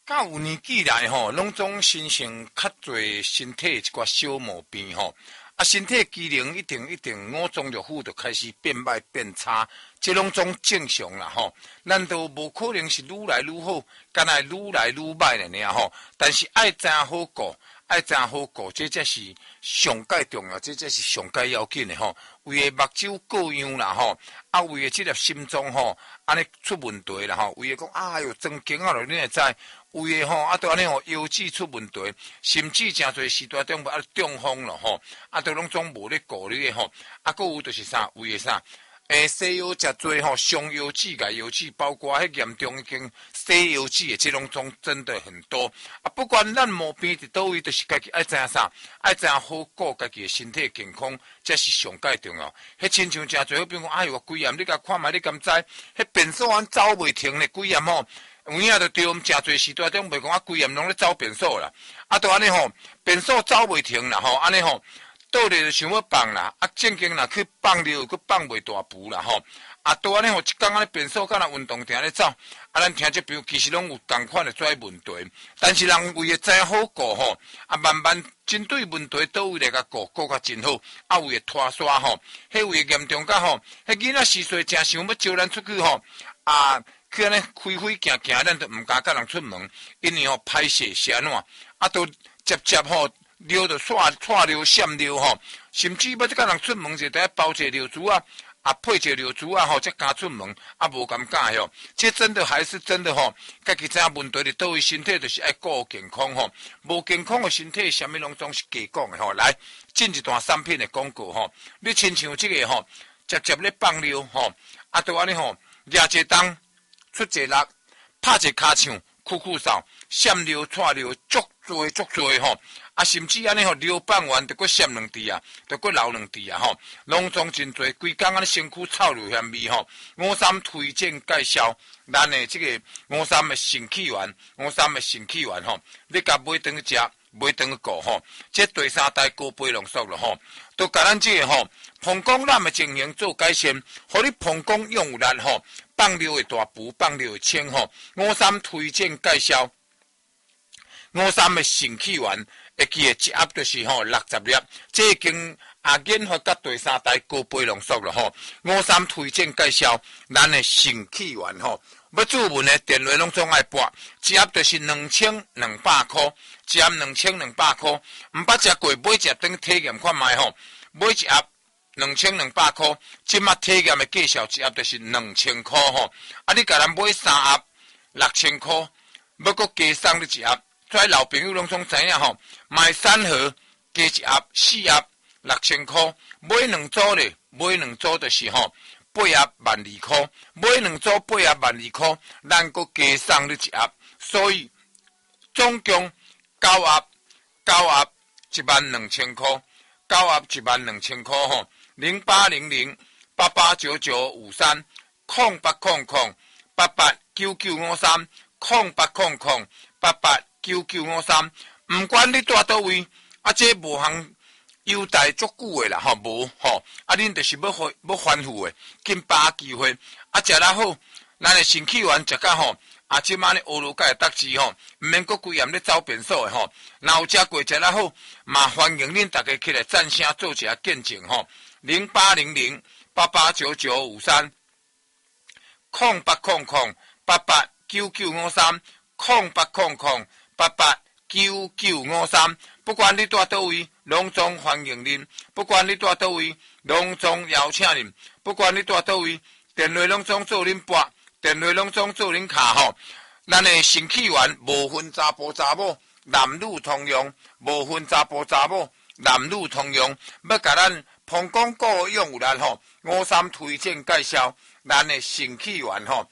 甲有年纪来吼，拢总身上较侪身体一寡小毛病吼。身体机能一定五脏六腑就开始变歹变差，这拢总正常啦吼。咱都无可能是愈来愈好，敢若愈来愈歹了呢吼。但是爱知影好顾，这才是上界重要，这才是上界要紧的吼。为个目睭各样啦吼，为个这粒心脏吼，安尼出问题啦吼。为个讲哟装经啊咯，你会知。为个吼，都安尼吼，腰子出问题，甚至诚侪时代中中风咯吼，都拢总无咧顾虑的吼。搁有就是啥，为个啥？西药食多吼，伤腰子、牙腰子，包括迄严重已经西腰子的，这种种真的很多。不管咱毛病伫倒位，就是家己爱知影啥，爱知影好顾家己的身体健康，这是上界重要。迄亲像诚侪好，比如讲，哎哟，规炎你甲看觅，你敢知？迄便所安走袂停咧，规炎吼。有影就对，诚侪时代中袂讲规炎拢咧走便所啦，都安尼吼，便所走袂停啦吼，安尼吼，倒咧就想要放啦，正经啦去放了，佫放袂大步啦吼，都安尼吼，一工安尼便所敢若运动定咧走，咱听这朋友其实拢有同款的做问题，但是人为了知影好顾吼，慢慢针对问题倒位来甲顾较真好，为了拖沙吼，迄位严重甲吼，迄囡仔时岁正想要招咱出去吼，去安尼开行，咱都毋敢甲人出门，因为吼歹势是安怎？都接吼溜着带溜闪溜吼，甚至要甲人出门就得包一个溜珠配一个溜珠吼，才敢出门，无敢敢吼。这真的还是真的吼，家己知影问题伫倒位，身体就是爱顾健康吼，无健康的身体，啥物拢总是假讲的吼。来进一段产品的广告吼，你亲像这个吼，接咧放溜吼，都安尼吼，抓一档。出一力，拍一骹唱，酷扫，闪溜带溜，足多吼，甚至安尼吼溜放完，就搁闪两滴就搁流两滴吼，拢总真多，规工安尼身躯臭流香味吼。53推荐介绍，咱的这个53的神气丸，53的神气丸吼，你甲买回去食，买回去顾吼，这第三代高倍浓缩了吼，都甲咱这个吼膀胱癌的情形做改善，互你膀胱用有力吼。放溜的大步，放溜的轻吼，53推荐介绍，53的神气丸，会记的一盒就是吼60粒，这已经研发到第三代高倍浓缩了吼，53推荐介绍，咱的神气丸吼，要注文的电话拢总爱拨，一盒就是2200块，一盒2200块，毋捌食过，买一盒等体验看卖吼，买一盒。2200块，即马体验的介绍一盒就是2000块吼。你甲咱买3盒6000块，要搁加送你一盒。所以老朋友拢总知影吼，买3盒加一盒4盒6000块，买2组咧，买2组就是吼8盒12000块，买2组8盒12000块，咱搁加送你一盒。所以总共9盒12000块，9盒12000块吼。0800889953，0800889953，毋管你住倒位，这无项优待足久的啦，无吼，恁就是要反复的，紧把握机会，食了好，咱的身气丸食甲吼，即摆呢乌鲁盖得志吼，毋免搁规暗咧走便所的吼，若有食过食了好，嘛欢迎恁大家起来赞声做一下见证吼。0800889953，0800889953，不管你住倒位，拢总欢迎恁；不管你住倒位，拢总邀请恁；不管你住倒位，电话拢总做恁拨，电话拢总做恁卡吼。咱的神气丸无分查甫查某，男女通用，无分查甫查某，男女通用，要甲咱。膀胱顾用有力吼，53推荐介绍，咱的神气丸吼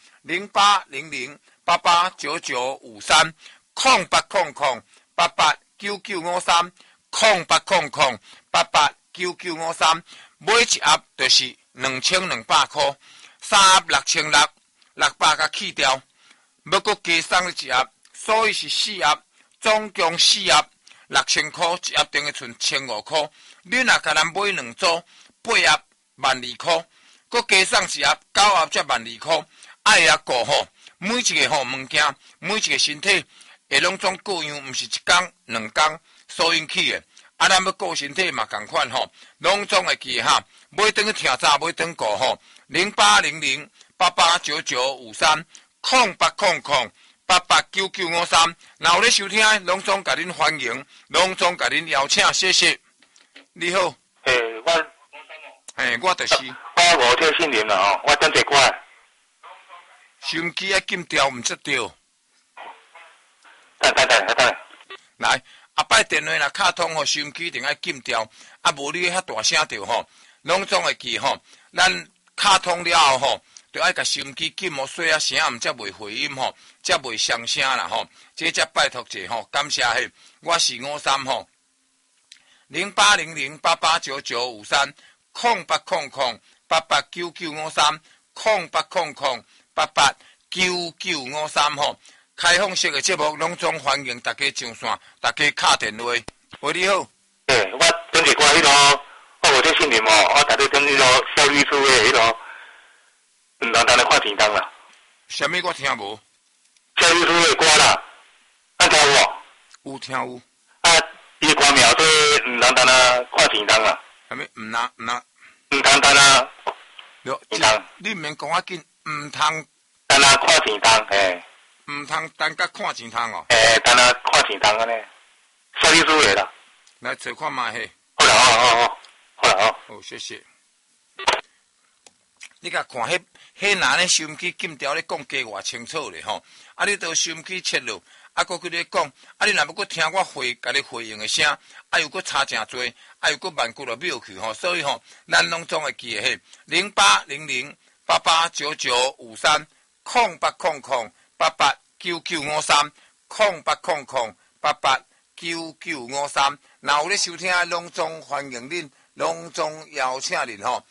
，0800889953，0800889953，买一盒就是2200块，3盒6600，600甲去掉，要搁加送你一盒，所以是4盒，总共4盒6000块，一盒等于剩1500块。你若甲咱买2组，8盒12000块，搁加送一盒9盒才12000块，爱遐顾吼，每一个吼物件，每一个身体会拢总各样，毋是一工两工所引起的。啊，咱要顾身体嘛，共款吼，拢总会记哈。买转去听早，买转顾吼，0800889953，0800889953，若有咧收听，拢总甲恁欢迎，拢总甲恁邀请，谢谢。你好，我就是。 我无听信念啦吼，我等一寡。 收音机要禁掉，毋则掉。 等。 来，后摆电话若卡通吼，收音机一定要禁掉，啊无你遐大声着吼，拢总会记吼。咱卡通了后吼，着爱甲收音机禁吼，细啊声，毋则袂回音吼，则袂伤声啦吼。这则拜托者吼，感谢嘿，我是53吼，0800889953，0800889953吼。开放式的节目，拢总欢迎大家上线，大家敲电话。喂，你好。 我等一寡迄落，我无听信念哦，我逐日等迄落小律师的迄落，人的看钱当啦。 啥物我听无？ 小律师的歌啦，咱听有无？ 有听有。 啊，伊的歌名说人看钱当啦。 啥物？唔通单啊。 钱当。你毋免讲我紧，唔通。 单啊看钱当，嘿。 唔通单甲看钱通哦。 单啊看钱当安尼。小律师的啦。 来找看卖嘿。 好啦，好啦。 好，谢谢。你甲看迄拿咧收音机禁掉咧讲加偌清楚咧吼，啊你都收音机切落，啊搁去咧讲，啊你若要搁听我甲你回应的声，啊又搁差真多，啊又搁万句落秒去吼，所以吼，咱拢总会记诶嘿，0800889953，0800889953，若有咧收听，拢总欢迎恁，拢总邀请恁吼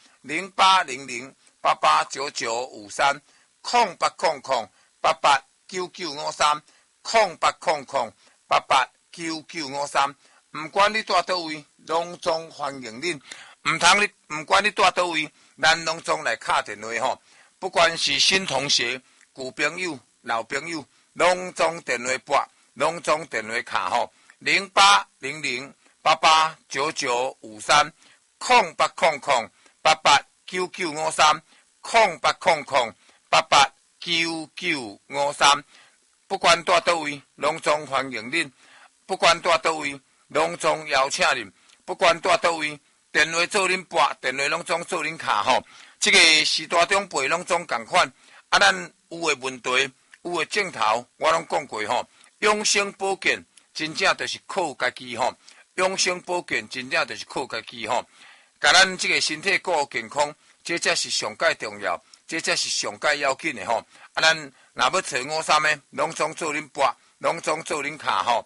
，0800889953，0800889953，毋管你住倒位，拢总欢迎恁。毋管你住倒位，咱拢总来敲电话吼。不管是新同学、旧朋友、老朋友，拢总电话拨，拢总电话卡吼，0800889953，0800889953，不管住倒位，拢总欢迎恁。不管住倒位，拢总邀请恁。不管住倒位，电话做恁拨，电话拢总做恁卡吼。这个时代中辈拢总共款，啊，咱有诶问题，有诶镜头，我拢讲过吼。养生保健真正就是靠家己吼，养生保健真正就是靠家己吼。甲咱这个身体顾健康，这才是上界重要，这才是上界要紧诶吼。啊，咱若要找53诶，拢总做恁拨，拢总做恁卡吼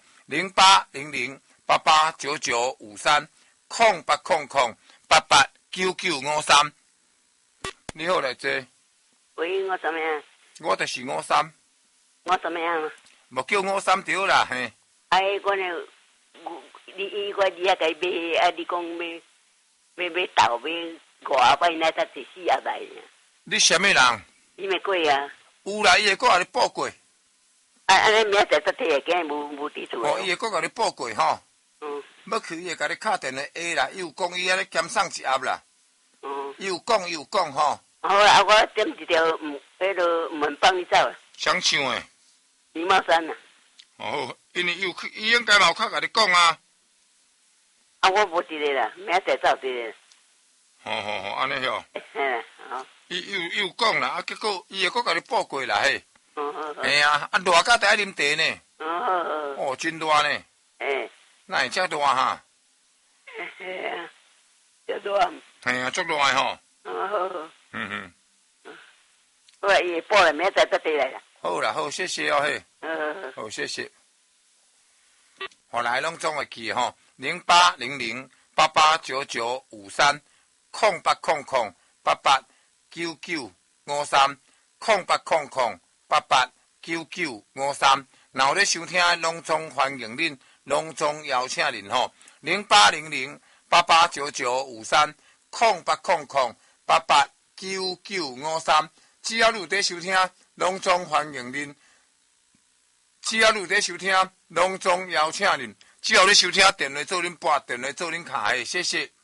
，0800889953，0800889953。你好，来坐。 喂，我怎么样？ 我就是53。 我怎么样？ 无叫53对啦，嘿。 我呢，你甲伊买，你讲买豆买外摆那才第4啊来呢。 你什么人？ 你咪贵啊？ 有啦，伊会搁甲你报过。 安尼明仔载摕个，无伫厝。 伊会搁甲你报过吼。要去伊会甲你敲电话啦，伊有讲伊安尼减送一盒啦。伊有讲吼。 好啦，我点一条迄落门帮你走。 谁唱诶？ 李茂山啊。 哦，因为伊应该嘛有较甲你讲啊。 我无一个啦，明仔载走一个。 好，安尼吼。 好。 伊有讲啦，结果伊会搁甲你报过啦嘿。 好。 嘿啊，热甲得爱啉茶呢。 好。 真热呢。哪会遮热哈？ 遮热。 嘿啊，足热诶吼。 好。好啦，伊会报啦，明仔载再来啦。 好啦，好，谢谢哦嘿。 好， 谢谢。后来拢总会记吼，0800889953，0800889953，若有咧收听，拢总欢迎恁，拢总邀请恁吼，0800889953，0800889953，只要你有在收听，拢总欢迎恁。 只要你在收听，隆重邀请您。只要你收听电话做恁拨电话做恁卡的，谢谢。